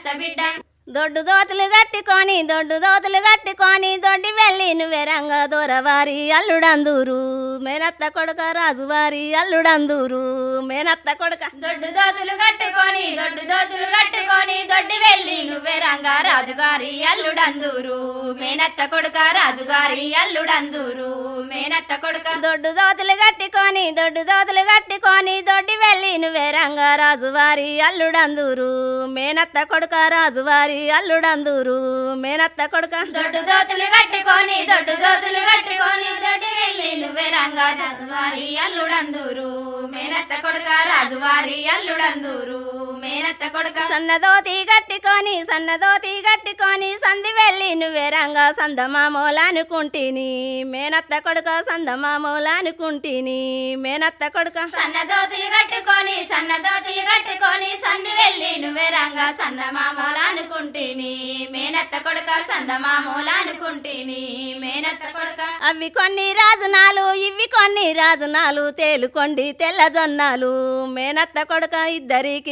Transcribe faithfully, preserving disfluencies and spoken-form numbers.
బిడ్డ దొడ్డు దోతులు కట్టుకొని దొడ్డు దోతులు కట్టుకొని దొడ్డి వెళ్ళి నువ్వెరంగ దొరవారి అల్లుడందూరు మేనత్త కొడుక రాజువారి అల్లుడందూరు మేనత్త కొడుక దొడ్డు దోతులు కట్టుకొని దొడ్డు దోతులు కట్టుకొని దొడ్డి వెళ్ళి నువ్వే రంగా రాజుగారి అల్లుడందూరు మేనత్త కొడుక రాజుగారి అల్లుడందూరు మేనత్త కొడుక దొడ్డు దోతులు కట్టుకొని దొడ్డు దోతులు కట్టుకొని దొడ్డి వెళ్ళి నువ్వెరంగ రాజువారి అల్లుడందూరు మేనత్త కొడుక రాజువారి అల్లుడందూరు మేనత్త కొడుక దొడ్డు దోతులు కట్టుకొని దొడ్డు దోతులు కట్టుకొని దొడ్డి వెళ్ళి నువ్వే రంగా రాజువారి అల్లుడందూరు మేనత్త కొడుక రాజువారి అల్లుడందూరు మేనత్త కొడుక సన్నదోతి కట్టుకొని సన్నదోతి కట్టుకొని సంధి వెళ్ళి నువ్వే రంగా సందమామూలనుకుంటిని మేనత్త కొడుక సందమామూలనుకుంటిని మేనత్త కొడుక సన్నదోతులు కట్టుకొని సన్నదోతులు కట్టుకొని సంధి వెళ్ళి నువ్వే రంగా సందమామూలనుకుంటిని మేనత్త కొడుక సందమామూలనుకుంటిని మేనత్త కొడుక అవి కొన్ని రాజునాలు ఇవి కొన్ని రాజునాలు తేలుకొండి తెల్ల జొన్నాలు మేనత్త కొడుక ఇద్దరికి